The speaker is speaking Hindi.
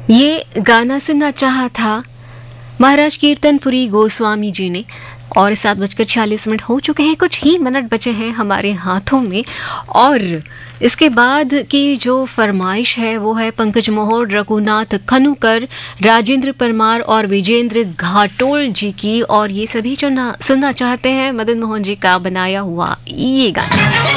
ये गाना सुनना चाहा था महाराज कीर्तनपुरी गोस्वामी जी ने। और 7:46 हो चुके हैं, कुछ ही मिनट बचे हैं हमारे हाथों में। और इसके बाद की जो फरमाइश है वो है पंकज मोहर, रघुनाथ खनूकर, राजेंद्र परमार और विजेंद्र घाटोल जी की। और ये सभी जो सुनना चाहते हैं मदन मोहन जी का बनाया हुआ ये गाना।